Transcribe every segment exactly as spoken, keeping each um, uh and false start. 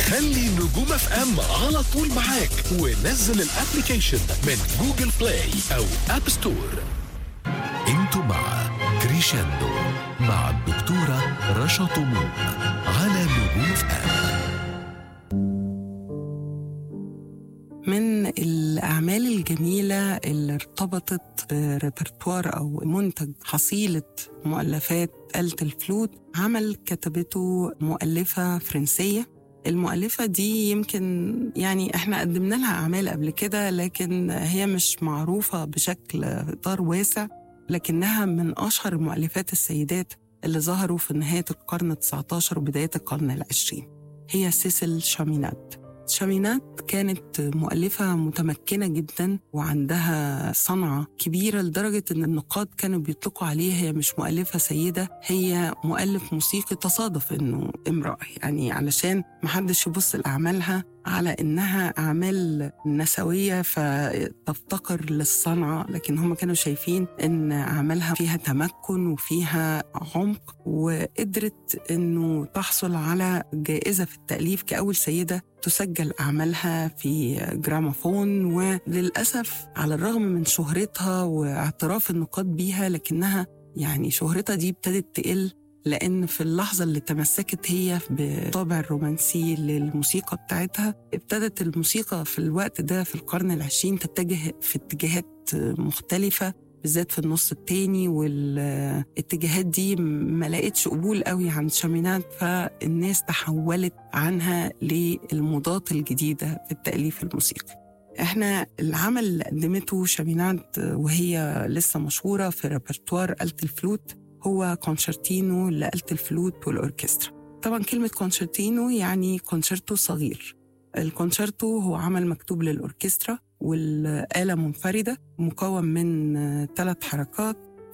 خلي نجوم اف ام على طول معاك، ونزل الابليكيشن من جوجل بلاي او اب ستور. انتم مع كريشاندو مع الدكتورة رشا طموح على نجوم اف ام. من الأعمال الجميلة اللي ارتبطت بريبرتوار أو منتج حصيلة مؤلفات آلة الفلوت، عمل كتبته مؤلفة فرنسية. المؤلفة دي يمكن يعني احنا قدمنا لها أعمال قبل كده، لكن هي مش معروفة بشكل إطار واسع، لكنها من أشهر المؤلفات السيدات اللي ظهروا في نهاية القرن التاسع عشر وبداية القرن العشرين. هي سيسيل شامينات. شامينات كانت مؤلفة متمكنة جدا وعندها صنعة كبيرة لدرجة أن النقاد كانوا بيطلقوا عليها هي مش مؤلفة سيدة، هي مؤلف موسيقي. تصادف أنه امرأة، يعني علشان محدش يبص لأعمالها على إنها أعمال نسوية فتفتقر للصنعة، لكن هم كانوا شايفين إن أعمالها فيها تمكن وفيها عمق، وقدرت إنه تحصل على جائزة في التأليف كأول سيدة تسجل أعمالها في جراموفون. وللأسف على الرغم من شهرتها واعتراف النقاد بيها، لكنها يعني شهرتها دي ابتدت تقل، لأن في اللحظة اللي تمسكت هي بطابع الرومانسي للموسيقى بتاعتها، ابتدت الموسيقى في الوقت ده في القرن العشرين تتجه في اتجاهات مختلفة، بالذات في النص التاني، والاتجاهات دي ما لقيتش قبول قوي عند شامينات، فالناس تحولت عنها للموضات الجديدة في التأليف الموسيقي. احنا العمل اللي قدمته شامينات وهي لسه مشهورة في ريبرتوار آلة الفلوت هو كونشرتينو لآلة الفلوت والأوركسترا. طبعا كلمة كونشرتينو يعني كونشرتو صغير. الكونشرتو هو عمل مكتوب للأوركسترا والآلة منفردة، مكون من ثلاث حركات،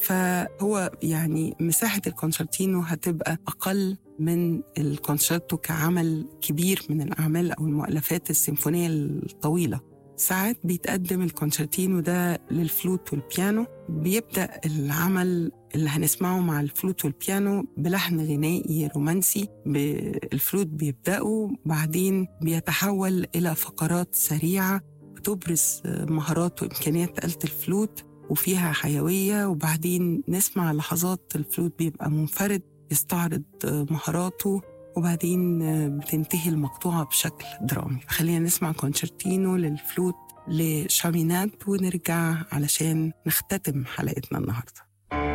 فهو يعني مساحة الكونشرتينو هتبقى أقل من الكونشرتو كعمل كبير من الأعمال أو المؤلفات السيمفونية الطويلة. ساعات بيتقدم الكونشرتينو ده للفلوت والبيانو. بيبدأ العمل اللي هنسمعه مع الفلوت والبيانو بلحن غنائي رومانسي، بالفلوت بيبدأوا، بعدين بيتحول إلى فقرات سريعة بتبرز مهارات وإمكانيات آلة الفلوت وفيها حيوية، وبعدين نسمع لحظات الفلوت بيبقى منفرد يستعرض مهاراته، وبعدين بتنتهي المقطوعة بشكل درامي. خلينا نسمع كونشرتينو للفلوت لشامينات ونرجع علشان نختتم حلقتنا النهاردة.